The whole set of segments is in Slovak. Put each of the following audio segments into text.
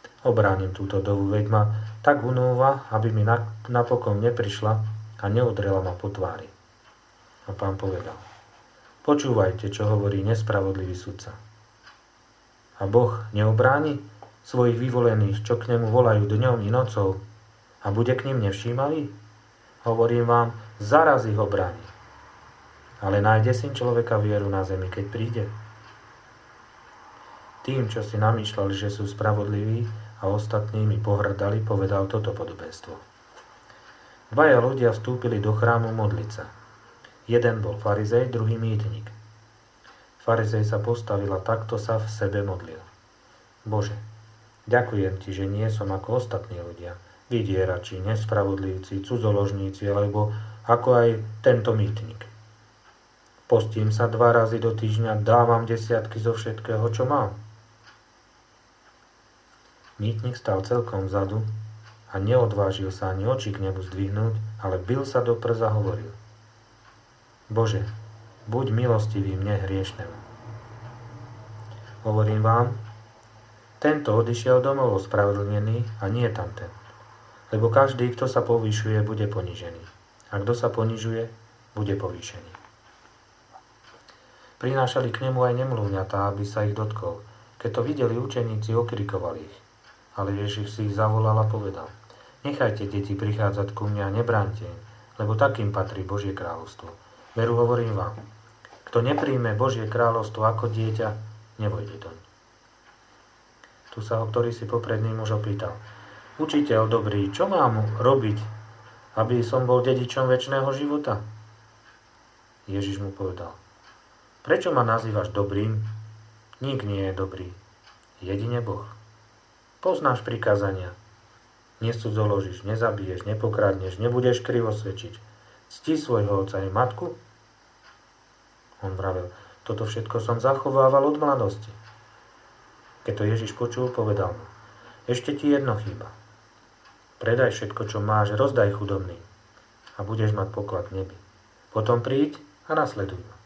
Obránim túto dovu, veď ma tak unúva, aby mi napokon neprišla a neudrela ma po tvári. A Pán povedal: počúvajte, čo hovorí nespravodlivý sudca. A Boh neobráni svojich vyvolených, čo k nemu volajú dňom i nocou, a bude k ním nevšímavý? Hovorím vám, zaraz ich obráni. Ale nájde syn človeka vieru na zemi, keď príde? Tým, čo si namýšľali, že sú spravodliví a ostatnými pohrdali, povedal toto podobenstvo. Dvaja ľudia vstúpili do chrámu modliť sa. Jeden bol farizej, druhý mýtnik. Farizej sa postavil a takto sa v sebe modlil. Bože, ďakujem ti, že nie som ako ostatní ľudia, vydierači, nespravodlivci, cudzoložníci, alebo ako aj tento mýtnik. Postím sa 2 razy do týždňa, dávam desiatky zo všetkého, čo mám. Mýtnik stal celkom vzadu a neodvážil sa ani oči k nebu zdvihnúť, ale bil sa do prs a hovoril: Bože, buď milostivý mne hriešnemu. Hovorím vám, tento odišiel domov ospravedlnený a nie tamten. Lebo každý, kto sa povyšuje, bude ponižený. A kto sa ponižuje, bude povýšený. Prinášali k nemu aj nemluvňatá, aby sa ich dotkol. Keď to videli učeníci, okrikovali ich. Ale Ježiš si ich zavolal a povedal: nechajte deti prichádzať ku mne a nebránte im, lebo takým patrí Božie kráľovstvo. Veru hovorím vám, kto nepríjme Božie kráľovstvo ako dieťa, nevojde doň. Tu sa ho ktorý si popredný muž opýtal: učiteľ dobrý, čo mám robiť, aby som bol dedičom večného života? Ježiš mu povedal: prečo ma nazývaš dobrým? Nik nie je dobrý, jedine Boh. Poznáš prikázania. Necudzoložíš, nezabiješ, nepokradneš, nebudeš krivo svedčiť. Cti svojho otca i matku? On vravel: toto všetko som zachovával od mladosti. Keď to Ježiš počul, povedal mu: ešte ti jedno chýba. Predaj všetko, čo máš, rozdaj chudobným a budeš mať poklad v nebi. Potom príď a nasleduj ma.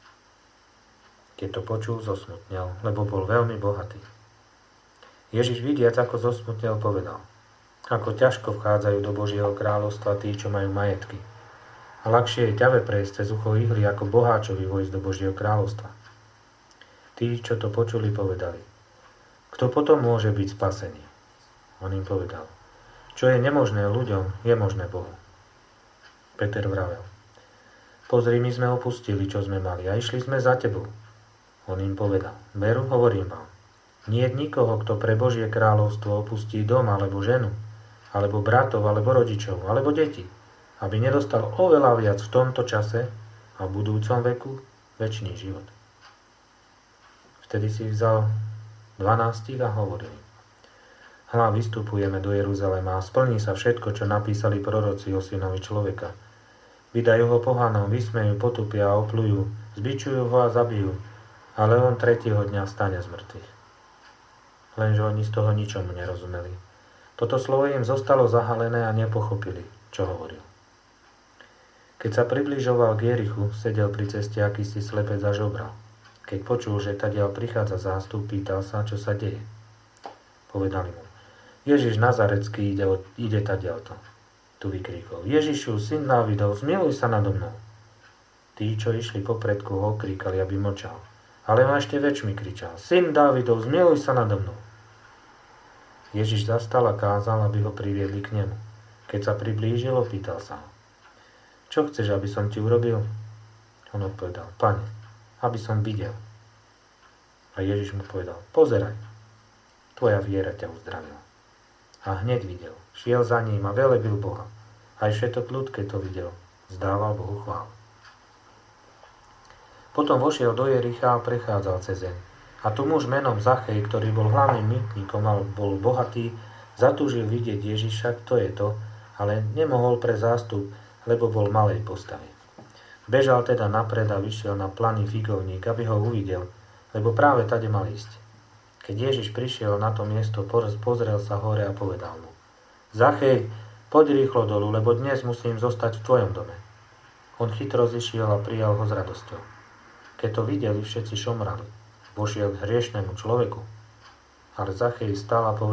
Keď to počul, zosmutnel, lebo bol veľmi bohatý. Ježiš vidiac, ako zosmutnel, povedal: ako ťažko vchádzajú do Božieho kráľovstva tí, čo majú majetky. A ľahšie je ťave prejsť cez ucho ihly, ako boháčovi vojsť do Božieho kráľovstva. Tí, čo to počuli, povedali: kto potom môže byť spasený? On im povedal: čo je nemožné ľuďom, je možné Bohu. Peter vravel: pozri, my sme opustili, čo sme mali, a išli sme za tebou. On im povedal: veru, hovorím vám, nie je nikoho, kto pre Božie kráľovstvo opustí dom, alebo ženu, alebo bratov, alebo rodičov, alebo deti, aby nedostal oveľa viac v tomto čase a v budúcom veku večný život. Vtedy si vzal 12 a hovoril: hľa, vystupujeme do Jeruzalema a splní sa všetko, čo napísali proroci o synovi človeka. Vydajú ho pohanom, vysmejú, potupia a oplujú, zbičujú ho a zabijú, ale on 3. dňa vstane z mŕtvych. Lenže oni z toho ničomu nerozumeli. Toto slovo im zostalo zahalené a nepochopili, čo hovoril. Keď sa približoval k Jerichu, sedel pri ceste akýsi slepec a žobral. Keď počul, že tadiaľ prichádza zástup, pýtal sa, čo sa deje. Povedali mu: Ježiš Nazarecký ide tadiaľto. Tu vykríkol: Ježišu, syn Dávidov, zmiluj sa nado mnou. Tí, čo išli popredku, ho kríkali, aby mlčal. Ale on ešte väčšmi kričal: syn Dávidov, zmiluj sa nado mnou. Ježiš zastal a kázal, aby ho priviedli k nemu. Keď sa priblížil, opýtal sa ho: čo chceš, aby som ti urobil? On odpovedal: Pane, aby som videl. A Ježiš mu povedal: pozeraj, tvoja viera ťa uzdravila. A hneď videl, šiel za ním a velebil Boha. Aj všetok ľud, keď to videl, vzdával Bohu chválu. Potom vošiel do Jericha a prechádzal cez zeň. A tu muž menom Zachej, ktorý bol hlavným mýtnikom a bol bohatý, zatúžil vidieť Ježiša, kto je to, ale nemohol pre zástup, lebo bol malej postavy. Bežal teda napred a vyšiel na planý figovník, aby ho uvidel, lebo práve tade mal ísť. Keď Ježiš prišiel na to miesto, pozrel sa hore a povedal mu: Zachej, poď rýchlo dolu, lebo dnes musím zostať v tvojom dome. On chytro zišiel a prijal ho s radosťou. Keď to videli, všetci šomrali. Vošiel k hriešnemu človeku. Ale Zachej stál a povedal: